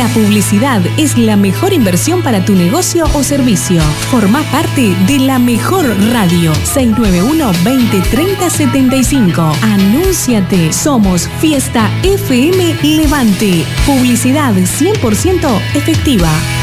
publicidad es la mejor inversión para tu negocio o servicio. Formá parte de la mejor radio. 691-2030-75. Anúnciate. Somos Fiesta FM Levante. Publicidad 100% efectiva.